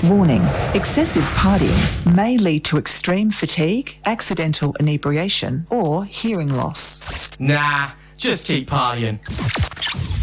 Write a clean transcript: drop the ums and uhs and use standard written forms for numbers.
Warning: excessive partying may lead to extreme fatigue, accidental inebriation, or hearing loss. Nah, just keep partying.